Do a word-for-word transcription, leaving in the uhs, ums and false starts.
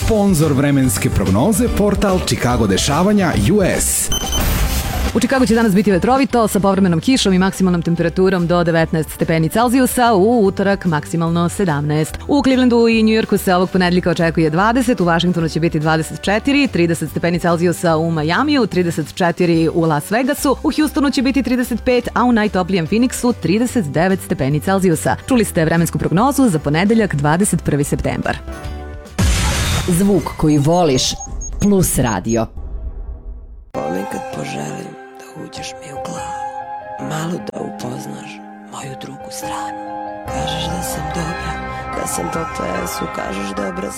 Sponzor vremenske prognoze, portal Chicago dešavanja U S. U Čikagu će danas biti vetrovito sa povremenom kišom i maksimalnom temperaturom do devetnaest stepeni Celzijusa, u utorak maksimalno sedamnaest. U Clevelandu i Njujorku se ovog ponedeljka očekuje dvadeset, u Vašingtonu će biti dvadeset četiri, trideset stepeni Celzijusa u Majamiju, trideset četiri u Las Vegasu, u Houstonu će biti trideset pet, a u najtoplijem Phoenixu trideset devet stepeni Celzijusa. Čuli ste vremensku prognozu za ponedeljak dvadeset prvi septembar. Zvuk koji voliš plus radio. Volim kad poželim da uđeš mi u glavu, malo da upoznaš moju drugu stranu. Kažeš da sam dobra, da sam po plesu, kažeš dobra